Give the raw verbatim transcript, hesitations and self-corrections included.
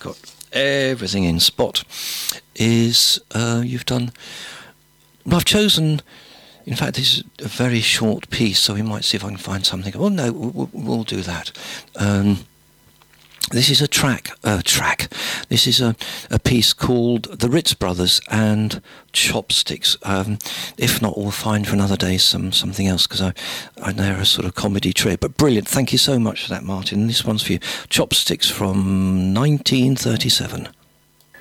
got everything in spot, is uh, you've done... Well, I've chosen... In fact, this is a very short piece, so we might see if I can find something. Oh, no, we'll, we'll do that. Um, this is a track, uh, track. This is a, a piece called The Ritz Brothers and Chopsticks. Um, if not, we'll find for another day some something else, because I, I know they're a sort of comedy trio. But brilliant. Thank you so much for that, Martin. This one's for you. Chopsticks from nineteen thirty-seven.